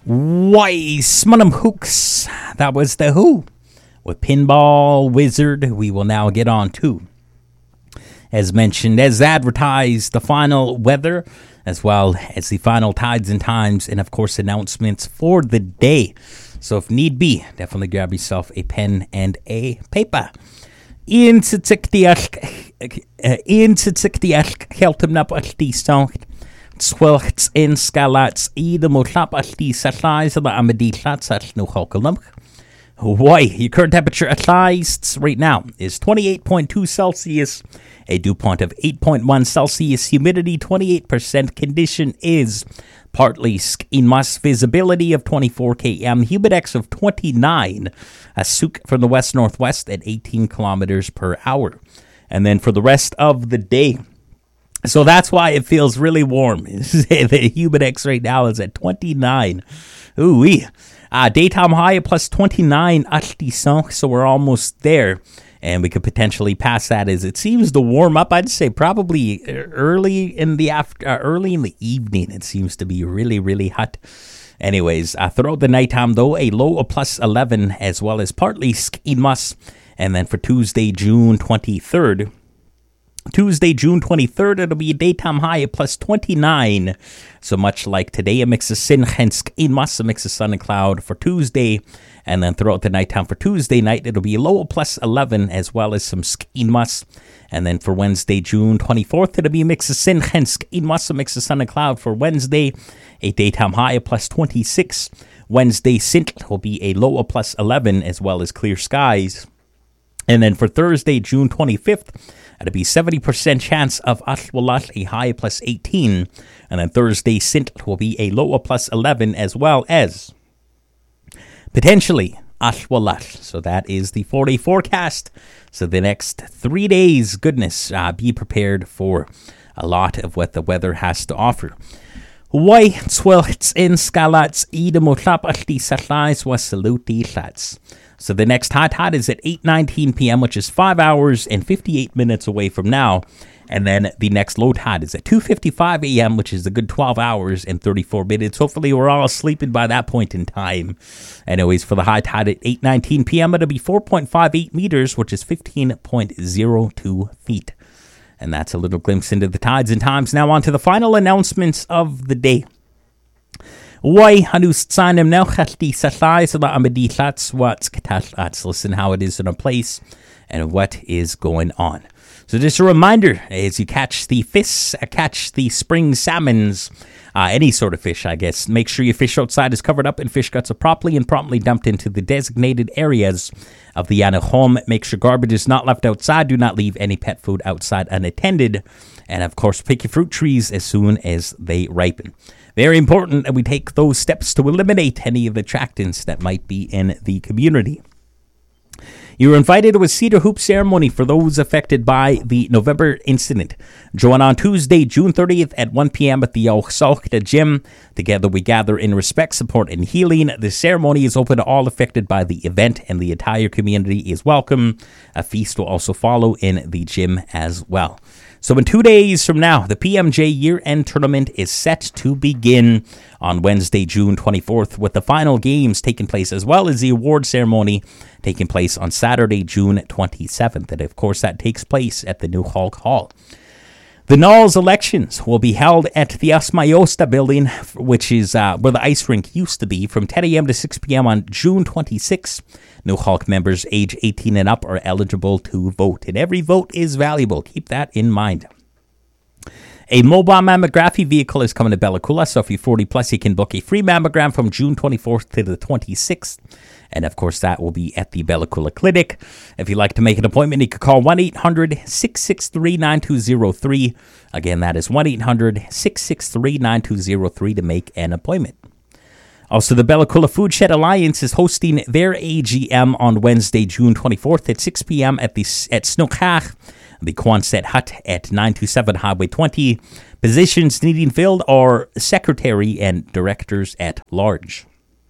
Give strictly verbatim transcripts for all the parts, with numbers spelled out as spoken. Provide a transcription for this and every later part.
Why, Smunham Hooks, that was The Who. With Pinball Wizard, we will now get on to, as mentioned, as advertised, the final weather, as well as the final tides and times, and of course announcements for the day. So if need be, definitely grab yourself a pen and a paper. Ian Tsitikdiask, Ian Tsitikdiask, Heltemnap Alti Songt. Swelchts in Scalats, E the Motlap Alti Satlais, the Amadi Latsat no Hokalum. Why, your current temperature at Leist right now is twenty-eight point two Celsius, a dew point of eight point one Celsius, humidity twenty-eight percent, condition is partly skinmas, visibility of twenty-four kilometers, humidex of twenty-nine, a souk from the west-northwest at eighteen kilometers per hour. And then for the rest of the day, so that's why it feels really warm. The humidex right now is at twenty-nine. Ooh-wee. Uh, daytime high at plus twenty-nine, so we're almost there. And we could potentially pass that as it seems to warm up. I'd say probably early in the after, uh, early in the evening. It seems to be really, really hot. Anyways, uh, throughout the nighttime, though, a low of plus eleven, as well as partly skinmas. And then for Tuesday, June twenty-third, Tuesday, June twenty-third, it'll be a daytime high of plus twenty-nine. So much like today, a mix of sin and skinmas, a mix of sun and cloud for Tuesday. And then throughout the nighttime for Tuesday night, it'll be a low of plus eleven, as well as some skinmas. And then for Wednesday, June twenty-fourth, it'll be a mix of sin and skinmas, a mix of sun and cloud for Wednesday. A daytime high of plus twenty-six. Wednesday, Sint will be a low of plus eleven, as well as clear skies. And then for Thursday, June twenty-fifth, it'll be seventy percent chance of Ashwalat, a high of plus eighteen. And then Thursday, Sint will be a low of plus eleven, as well as potentially Ashwalat. So that is the four-day forecast. So the next three days, goodness, uh, be prepared for a lot of what the weather has to offer. Why, swelts in Scalats, Ida Motlap Alti Satlais was saluti Lats. So the next hot hot is at eight nineteen p.m., which is five hours and fifty-eight minutes away from now. And then the next low tide is at two fifty-five a.m., which is a good twelve hours and thirty-four minutes. Hopefully we're all sleeping by that point in time. Anyways, for the high tide at eight nineteen p.m., it'll be four point five eight meters, which is fifteen point zero two feet. And that's a little glimpse into the tides and times. Now on to the final announcements of the day. Why hanus tsanem now khati satlai so amadi lats what's katat listen how it is in a place and what is going on. So just a reminder, as you catch the fish, uh, catch the spring salmons, uh, any sort of fish, I guess, make sure your fish outside is covered up and fish guts are properly and promptly dumped into the designated areas of the Yana home. Make sure garbage is not left outside. Do not leave any pet food outside unattended. And of course, pick your fruit trees as soon as they ripen. Very important that we take those steps to eliminate any of the attractants that might be in the community. You are invited to a cedar hoop ceremony for those affected by the November incident. Join on Tuesday, June thirtieth at one p.m. at the Yochsalkta Gym. Together we gather in respect, support, and healing. The ceremony is open to all affected by the event, and the entire community is welcome. A feast will also follow in the gym as well. So in two days from now, the P M J year-end tournament is set to begin on Wednesday, June twenty-fourth, with the final games taking place, as well as the award ceremony taking place on Saturday, June twenty-seventh. And of course, that takes place at the New Hulk Hall. The Knowles elections will be held at the Asmayosta building, which is uh, where the ice rink used to be, from ten a.m. to six p.m. on June twenty-sixth. New Hulk members age eighteen and up are eligible to vote, and every vote is valuable. Keep that in mind. A mobile mammography vehicle is coming to Bella Coola, so if you're forty plus, you can book a free mammogram from June twenty-fourth to the twenty-sixth. And of course, that will be at the Bella Coola Clinic. If you'd like to make an appointment, you can call one eight hundred six six three nine two zero three. Again, that is one eight hundred six six three nine two zero three to make an appointment. Also, the Bella Coola Food Shed Alliance is hosting their A G M on Wednesday, June twenty-fourth at six p.m. at the at Snookach, the Quonset Hut at nine twenty-seven Highway twenty. Positions needing filled are secretary and directors at large.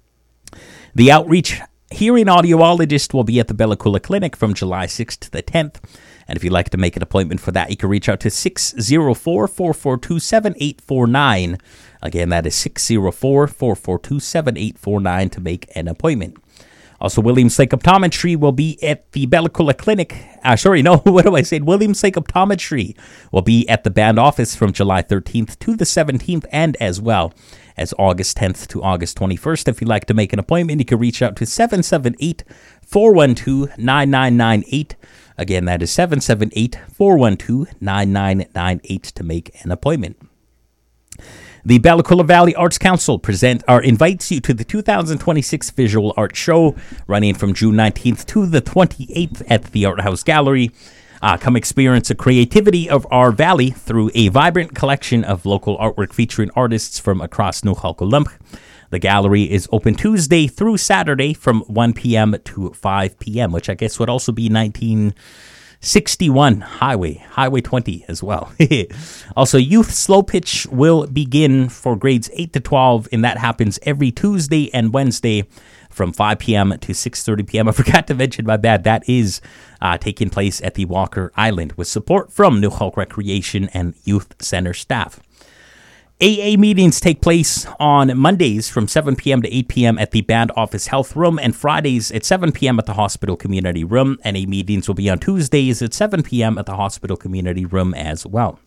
The outreach hearing audiologist will be at the Bella Coola Clinic from July sixth to the tenth. And if you'd like to make an appointment for that, you can reach out to six oh four, four four two, seven eight four nine. Again, that is six oh four, four four two, seven eight four nine to make an appointment. Also, Williams Lake Optometry will be at the Bella Coola Clinic. Uh, sorry, no, what do I say? Williams Lake Optometry will be at the band office from July thirteenth to the seventeenth, and as well as August tenth to August twenty-first. If you'd like to make an appointment, you can reach out to seven seven eight, four one two, nine nine nine eight. Again, that is seven seven eight, four one two, nine nine nine eight to make an appointment. The Bella Coola Valley Arts Council present or invites you to the two thousand twenty-six Visual Art Show, running from June nineteenth to the twenty-eighth at the Art House Gallery. Uh, come experience the creativity of our valley through a vibrant collection of local artwork featuring artists from across Nuu-Halkulamp. The gallery is open Tuesday through Saturday from one p.m. to five p.m., which I guess would also be nineteen sixty-one Highway, Highway twenty as well. Also, Youth Slow Pitch will begin for grades eight to twelve, and that happens every Tuesday and Wednesday from five p.m. to six thirty p.m. I forgot to mention, my bad, that is uh, taking place at the Walker Island with support from Nuu-Halk Recreation and Youth Center staff. A A meetings take place on Mondays from seven p.m. to eight p.m. at the Band Office Health Room, and Fridays at seven p.m. at the Hospital Community Room. And A meetings will be on Tuesdays at seven p.m. at the Hospital Community Room as well.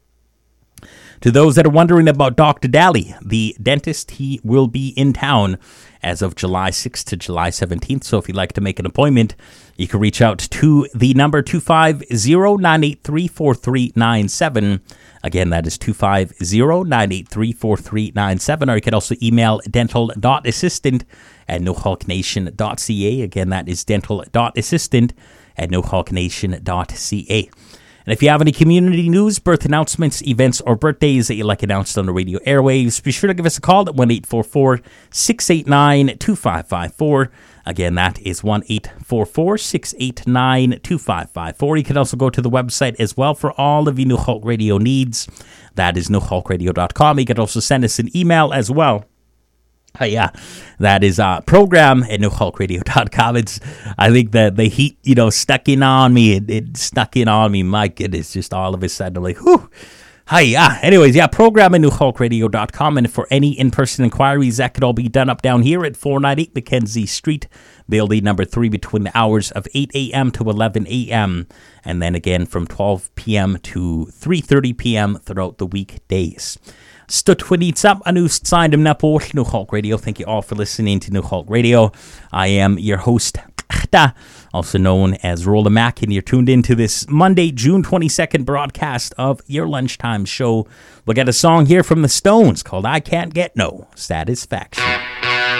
To those that are wondering about Doctor Daly, the dentist, he will be in town as of July sixth to July seventeenth. So if you'd like to make an appointment, you can reach out to the number two five zero, nine eight three, four three nine seven. Again, that is two five zero, nine eight three, four three nine seven. Or you can also email dental.assistant at newhalknation dot c a. Again, that is dental.assistant at newhalknation dot c a. And if you have any community news, birth announcements, events, or birthdays that you'd like announced on the radio airwaves, be sure to give us a call at one eight four four, six eight nine, two five five four. Again, that is one eight four four, six eight nine, two five five four. You can also go to the website as well for all of your Nuu-Halk Radio needs. That is newhalk radio dot com. You can also send us an email as well. Uh, yeah, that is uh, program at newhalk radio dot com. It's, I think that the heat, you know, stuck in on me. It, it stuck in on me. My goodness, just all of a sudden, I'm like, whew. Hi, yeah. Anyways, yeah, program at newhalk radio dot com. And for any in-person inquiries, that could all be done up down here at four ninety-eight Mackenzie Street, building number three, between the hours of eight a.m. to eleven a.m. And then again from twelve p.m. to three thirty p.m. throughout the weekdays. Stutwinitsap anust signed him napo Nuu-Halk Radio. Thank you all for listening to Nuu-Halk Radio. I am your host, also known as Rolla Mack, and you're tuned into this Monday, June twenty-second broadcast of your lunchtime show. We'll get a song here from the Stones called I Can't Get No Satisfaction.